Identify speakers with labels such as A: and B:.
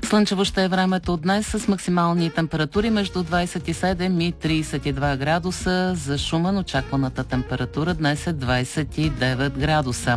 A: Слънчево ще е времето днес с максимални температури между 27 и 32 градуса. За Шумен очакваната температура днес е 29 градуса.